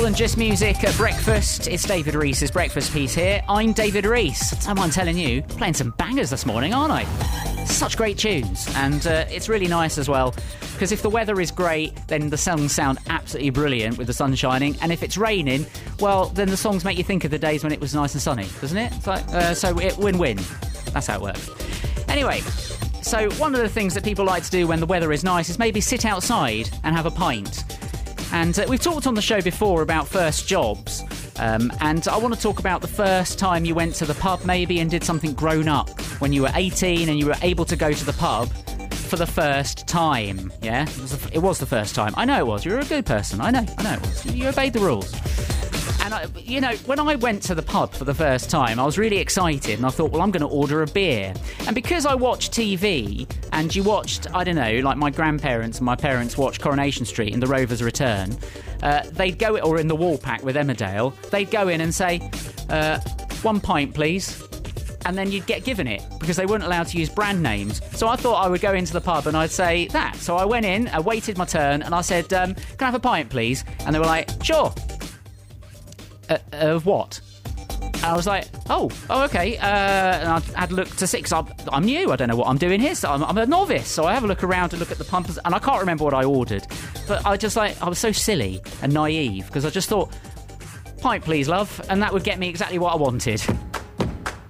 And just music at breakfast. It's David Reese's breakfast piece here. I'm David Reese. Someone telling you, playing some bangers this morning, aren't I? Such great tunes, and it's really nice as well, because if the weather is great, then the songs sound absolutely brilliant with the sun shining, and if it's raining, well, then the songs make you think of the days when it was nice and sunny, doesn't it? It's like, so it win-win. That's how it works. Anyway, so one of the things that people like to do when the weather is nice is maybe sit outside and have a pint. And we've talked on the show before about first jobs, and I want to talk about the first time you went to the pub maybe and did something grown up, when you were 18 and you were able to go to the pub for the first time. Yeah, it was the first time. I know it was. You were a good person. I know it was. You obeyed the rules. And, when I went to the pub for the first time, I was really excited, and I thought, well, I'm going to order a beer. And because I watched TV, and you watched, I don't know, like my grandparents and my parents watched Coronation Street and The Rover's Return, they'd go, or in the Woolpack with Emmerdale, they'd go in and say, 1 pint, please. And then you'd get given it, because they weren't allowed to use brand names. So I thought I would go into the pub and I'd say that. So I went in, I waited my turn, and I said, can I have a pint, please? And they were like, sure. Of what? And I was like, oh, okay. And I had looked to see, because I'm new, I don't know what I'm doing here, so I'm a novice, so I have a look around to look at the pumpers, and I can't remember what I ordered. But I was so silly and naive, because I just thought, pint please, love, and that would get me exactly what I wanted.